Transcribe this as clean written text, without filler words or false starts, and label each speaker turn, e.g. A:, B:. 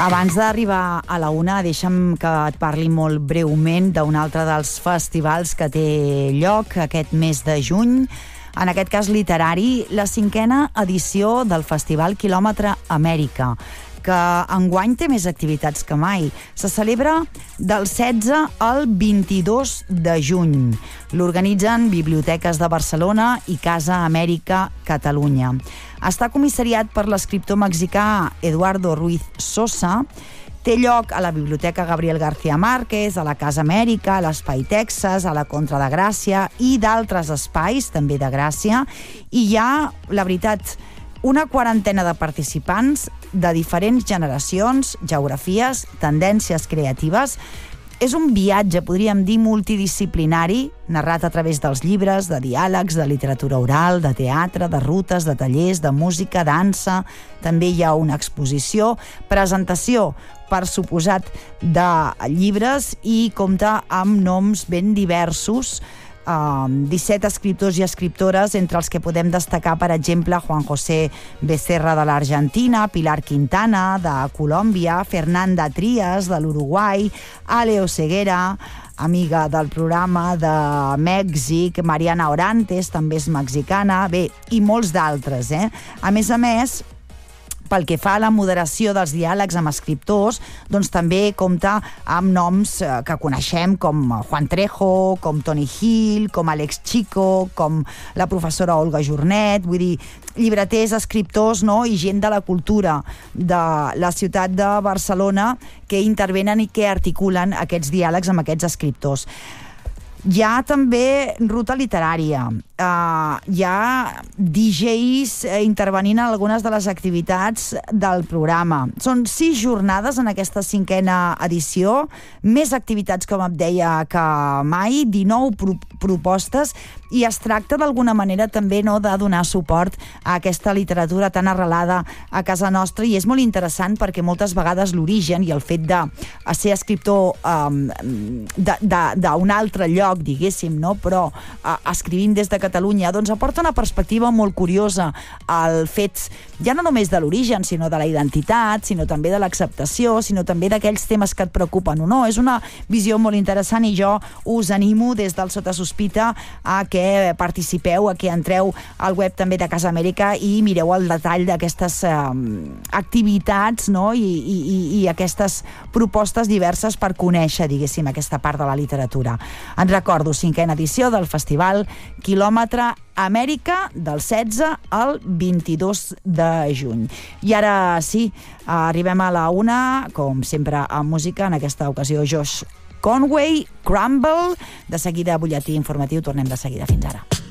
A: Abans d'arribar a la una, deixa'm que et parli molt breument d'un altre dels festivals que té lloc aquest mes de juny, en aquest cas literari, la 5a edició del Festival Quilòmetre Amèrica, que enguany té més activitats que mai. Se celebra del 16 al 22 de juny. L'organitzen Biblioteques de Barcelona i Casa Amèrica Catalunya. Està comissariat per l'escriptor mexicà Eduardo Ruiz Sosa. Té lloc a la Biblioteca Gabriel García Márquez, a la Casa Amèrica, a l'Espai Texas, a la Contra de Gràcia i d'altres espais, també de Gràcia. I hi ha, la veritat, una quarantena de participants de diferents generacions, geografies, tendències creatives. És un viatge, podríem dir, multidisciplinari, narrat a través dels llibres, de diàlegs, de literatura oral, de teatre, de rutes, de tallers, de música, dansa. També hi ha una exposició, presentació, per suposat, de llibres i compta amb noms ben diversos, 17 escriptors i escriptores, entre els que podem destacar, per exemple, Juan José Becerra de l'Argentina, Pilar Quintana de Colòmbia, Fernanda Trías de l'Uruguai, Ale Oseguera, amiga del programa de Mèxic, Mariana Orantes, també és mexicana, bé, i molts d'altres, A més, pel que fa a la moderació dels diàlegs amb escriptors, doncs també compta amb noms que coneixem com Juan Trejo, com Tony Hill, com Alex Chico, com la professora Olga Jornet, vull dir, llibreters, escriptors, no? I gent de la cultura de la ciutat de Barcelona que intervenen i que articulen aquests diàlegs amb aquests escriptors. Hi ha també ruta literària, hi ha DJs intervenint en algunes de les activitats del programa. Són 6 jornades en aquesta 5a edició, més activitats, com et deia, que mai, 19 propostes, i es tracta d'alguna manera també, no, de donar suport a aquesta literatura tan arrelada a casa nostra, i és molt interessant perquè moltes vegades l'origen i el fet de ser escriptor d'un altre lloc, diguéssim, no? Però escrivint des de Catalunya, doncs aporta una perspectiva molt curiosa al fet, ja no només de l'origen, sinó de la identitat, sinó també de l'acceptació, sinó també d'aquells temes que et preocupen o no. És una visió molt interessant i jo us animo des del Sota Sospita a que participeu, a que entreu al web també de Casa Amèrica i mireu el detall d'aquestes activitats, no? I aquestes propostes diverses per conèixer, diguéssim, aquesta part de la literatura. En recordo, 5a edició del Festival Quilòmetre Amèrica, del 16 al 22 de juny. I ara sí, arribem a la una, com sempre amb música, en aquesta ocasió Josh Conway, Crumble. De seguida, butlletí informatiu, tornem de seguida. Fins ara.